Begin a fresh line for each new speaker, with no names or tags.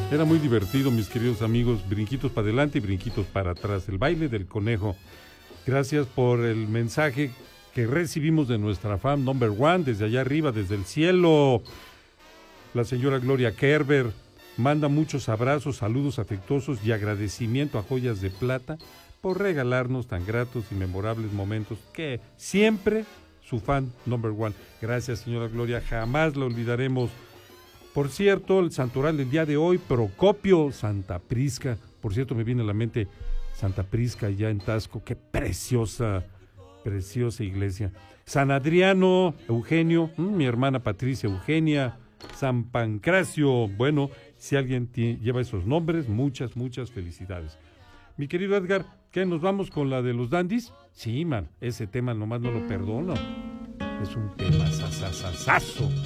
Era muy divertido, mis queridos amigos. Brinquitos para adelante y brinquitos para atrás. El baile del conejo. Gracias por el mensaje que recibimos de nuestra fan number one, desde allá arriba, desde el cielo. La señora Gloria Kerber manda muchos abrazos, saludos afectuosos y agradecimiento a Joyas de Plata por regalarnos tan gratos y memorables momentos que siempre su fan number one. Gracias, señora Gloria, jamás la olvidaremos. Por cierto, el santoral del día de hoy, Procopio Santa Prisca. Por cierto, me viene a la mente Santa Prisca allá en Tasco. Qué preciosa iglesia. San Adriano, Eugenio, mi hermana Patricia Eugenia, San Pancracio. Bueno, si alguien lleva esos nombres, muchas felicidades. Mi querido Edgar, ¿qué? ¿Nos vamos con la de los dandis? Sí, man, ese tema nomás no lo perdono. Es un tema sasasasazo.